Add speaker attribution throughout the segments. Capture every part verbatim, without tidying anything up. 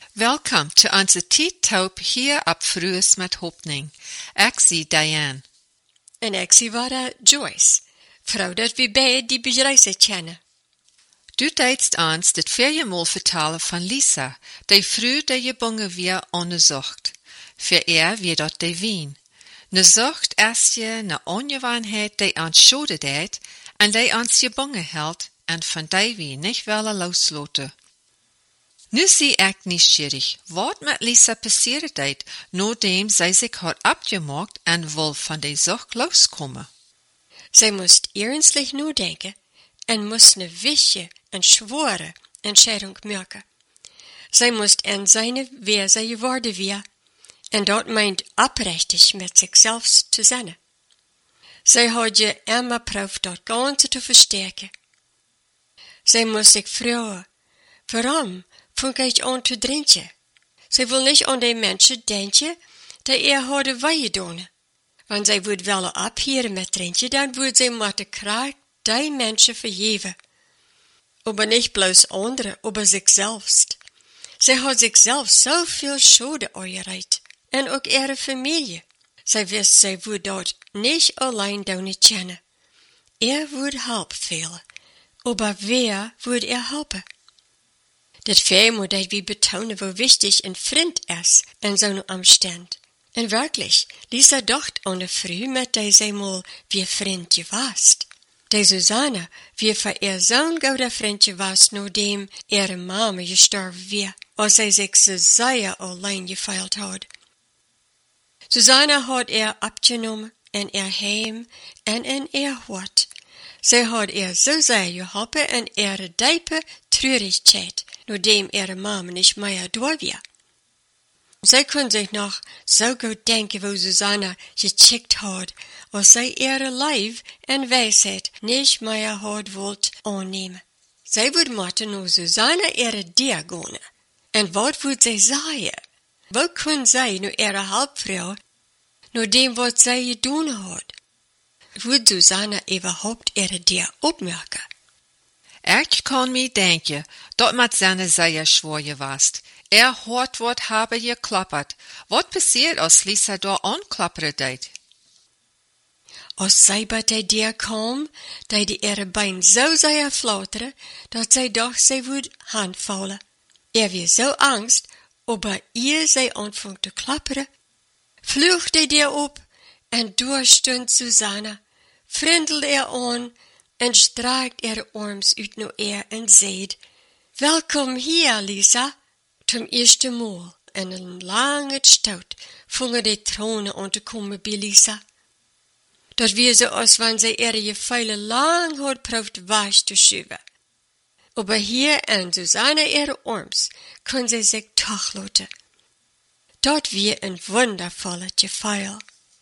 Speaker 1: Welkom to onze T-Taup hier op Vroegs met Hopning. Ik zie Diane.
Speaker 2: En ik zie Wara Joyce, vrouw dat we beide die bedrijven kennen.
Speaker 1: Du deitst ons dit vierjemaal vertalen van Lisa, die vroeg dat je bange weer onderzocht. Voor er weer dat de wien. Ne zocht erst je na ongewaanheid die ons schade deed, en die ons je bange held, en van die we niet willen losloten. Nu zie ik nieuwsgierig, wat met Lisa passiert deed, nadat zij zich had abgemaakt en wil van die zocht loskomen.
Speaker 2: Zij moest ernstig nadenken en moest een wisje en schwere Entscheidung maken. Zij moest en zijn wer zij geworden weer, en dat meint oprechtig met zichzelf te zijn. Zij had je immer proef dat Ganze te versterken. Zij moest zich vragen, waarom fang ik aan te drinken? Zij wil niet aan die mensen denken, die er hadden weggedaan. Want zij would willen abhieren met drinken, dan would zij moeten kracht die mensen vergeven. Aber nicht bloß andere, aber sich selbst. Zij had zichzelf zoveel schade aangereikt, en ook ihre familie. Zij wist, zij would dat niet alleen doen kennen. Er would hulp velen, aber wer would er helpen? Dit viermal dat we betonen, wo wichtig een vriend is in zo'n omstand. En wirklich, Lisa dacht aan de vrouw met die zij mal wie vriendje was. Die Susanne, wie voor ihr zo'n goede vriendje was, nadat ihre mama gestorven weer, als zij zich zo zeer alleen gefeild had. Susanne had er abgenomen in ihr heim en in ihr hart. Zij had er zo zeer geholpen in ihre diepe treurigheid, nadat ihre mama nicht mehr da war. Zij kon zich nog zo goed denken wo Susanne gecheckt had, als zij ihre lijf en wijsheid nicht mehr had wilt aannemen. Zij would moeten naar Susanne ihre dier gaan. En wat would zij zeggen? Wat kon zij naar ihre halbvrouw, naar dem wat zij gedaan had? Would Susanne überhaupt ihre dier opmerken?
Speaker 1: Ik kan me denken, dat met seine zeer schwer gewast. Er hat wat hebben geklappert. Wat passiert als Lisa da aanklapperen deed?
Speaker 2: Als zij bij die dier kwam, deed die ihre bein zo zeer flauteren, dat zij dacht zij would handvallen. Er weer zo angst, aber eer zij aanvang te klapperen, vloog die dier op, en door stond Susanne, vriendelde er aan, en strakt ihre arms uit naar er en zeid, welkom hier, Lisa. Zum ersten Mal in een lange Stout vangen die Tronen aan te komen bij Lisa. Dat weer zo als wanneer zij ihre Gefühle lang had proeft wasch te schuiven. Aber hier in Susanne ihre arms kon zij zich toch laten. Dat weer een wondervolle Gefühl.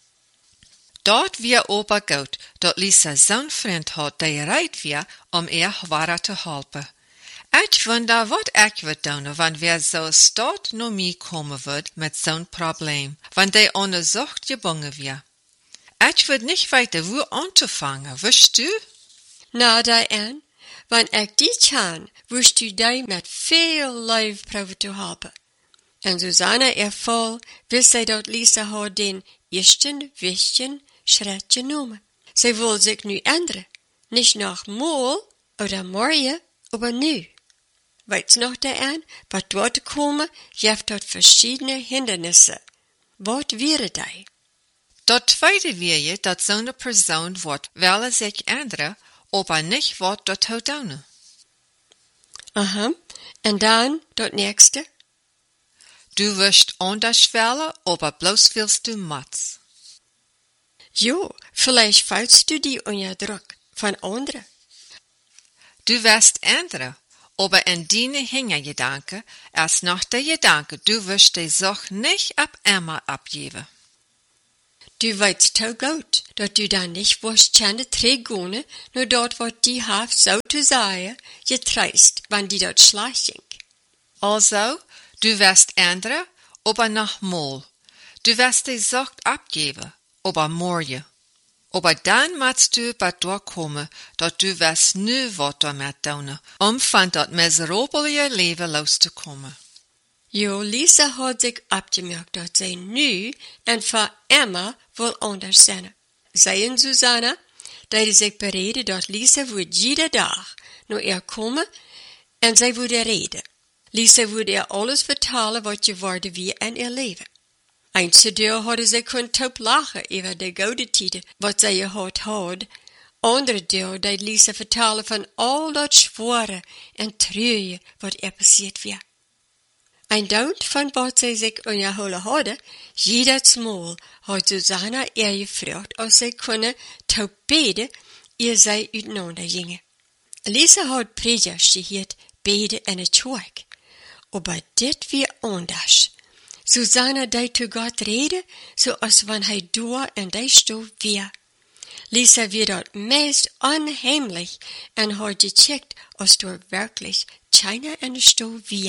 Speaker 1: Dat weer obergoed dat Lisa zo'n vriend had die reit weer om er ware te helpen. Ik wonder wat ik wil doen, wanneer zo staat naar mij komen wordt met zo'n probleem, wanneer die onderzocht gebongen weer. Ik wil niet weten hoe aan te vangen, wist u?
Speaker 2: Nou, Diane, wanneer ik dit kan, wist u die met veel lief proeven te helpen. En Susanne erval, wist zij dat Lisa had den eersten wichtigen schritt genomen. Zij wil zich nu ändern, niet nog morgen oder morgen, aber nu. Weit's noch Diane, wat dort komen, heeft dat verschiedene Hindernisse. Wat wäre die?
Speaker 1: Dat tweede weer je dat zo'n persoon wordt wel zich ändern, aber nicht wat dat hou doen.
Speaker 2: Aha, en dan dat nächste?
Speaker 1: Du wirst anders willen, aber bloß willst du mats.
Speaker 2: Jo, vielleicht fällst du die unter Druck von anderen.
Speaker 1: Du wirst ändern. Aber in deine Hintergedanken, erst nach der Gedanke, du wirst die Sache nicht ab einmal abgeben.
Speaker 2: Du weißt so gut, dass du dann nicht wirst keine trägone, nur dort wird die Haft so zu sagen, getreist, wann die dort schleichen.
Speaker 1: Also, du wirst ändern, aber noch mal. Du wirst die Sache abgeben, aber morgen. Aber dann musst du bei dort kommen, dat du wirst nu wat damit doen, um van dat miserabele leven loszukommen.
Speaker 2: Jo, Lisa had zich abgemerkt dat zij nu en voor immer wel anders zijn. Zij en Susanna deden zich bereden dat Lisa would iedere dag naar er komen en zij would reden. Lisa would er alles vertellen wat geworden wie in ihr leven. Einste deur hadden zij kunnen top lachen over de gouden tijden wat zij gehad had. Andere deur deed Lisa vertellen van al dat zware en treurige wat er passiert was. Ein Dunt van wat zij zich onderhouden hadden, jedes Mal had Susanna er gevraagd als zij kunnen tot beden, eer zij uiteinander gingen. Lisa had predigers gehoord, beden in het kerk. Aber dit weer anders. Susanna deed zu Gott reden, zoals wanneer hij door en die stoel weer. Lisa werd dat meest onheimlich en had gecheckt, als door wirklich keiner in de stoel weer.